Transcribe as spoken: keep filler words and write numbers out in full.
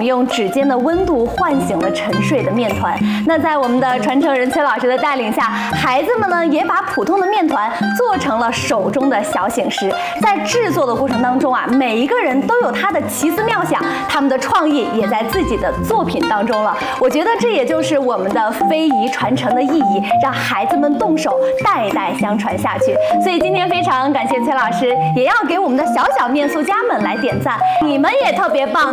用指尖的温度唤醒了沉睡的面团。那在我们的传承人崔老师的带领下，孩子们呢也把普通的面团做成了手中的小醒狮。在制作的过程当中啊，每一个人都有他的奇思妙想，他们的创意也在自己的作品当中了。我觉得这也就是我们的非遗传承的意义，让孩子们动手，代代相传下去。所以今天非常感谢崔老师，也要给我们的小小面塑家们来点赞，你们也特别棒。